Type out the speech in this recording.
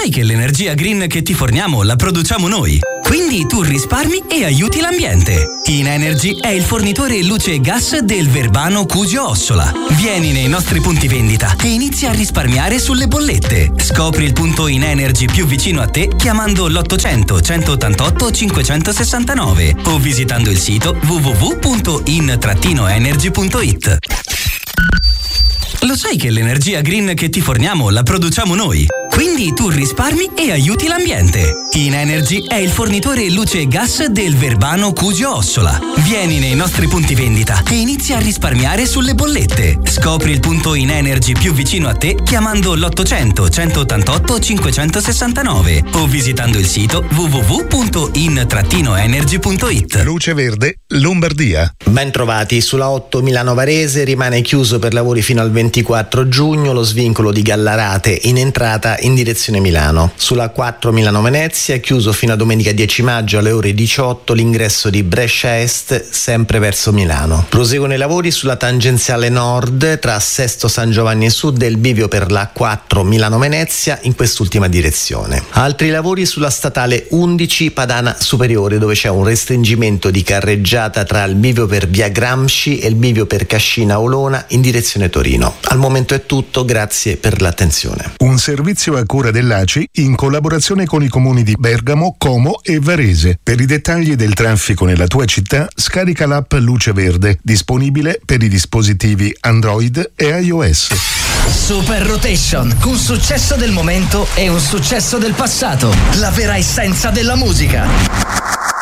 sai che l'energia green che ti forniamo la produciamo noi? Quindi tu risparmi e aiuti l'ambiente. Inenergy è il fornitore luce e gas del Verbano Cusio Ossola. Vieni nei nostri punti vendita e inizia a risparmiare sulle bollette. Scopri il punto Inenergy più vicino a te chiamando l'800 188 569 o visitando il sito www.in-energy.it. Lo sai che l'energia green che ti forniamo la produciamo noi? Quindi tu risparmi e aiuti l'ambiente. Inenergy è il fornitore luce e gas del Verbano Cusio Ossola. Vieni nei nostri punti vendita e inizia a risparmiare sulle bollette. Scopri il punto Inenergy più vicino a te chiamando l'800 188 569 o visitando il sito www.in-energy.it. Luce Verde, Lombardia. Ben trovati. Sulla 8 Milano Varese rimane chiuso per lavori fino al 24 giugno lo svincolo di Gallarate in entrata in direzione Milano. Sulla 4 Milano Venezia è chiuso fino a domenica 10 maggio alle ore 18 l'ingresso di Brescia Est sempre verso Milano. Proseguono i lavori sulla tangenziale nord tra Sesto San Giovanni e Sud e il bivio per la 4 Milano Venezia in quest'ultima direzione. Altri lavori sulla statale 11 Padana Superiore dove c'è un restringimento di carreggiata tra il bivio per via Gramsci e il bivio per Cascina Olona in direzione Torino. Al momento è tutto, grazie per l'attenzione. Un servizio a cura dell'ACI in collaborazione con i comuni di Bergamo, Como e Varese. Per i dettagli del traffico nella tua città, scarica l'app Luce Verde, disponibile per i dispositivi Android e iOS. Super Rotation, un successo del momento e un successo del passato. La vera essenza della musica.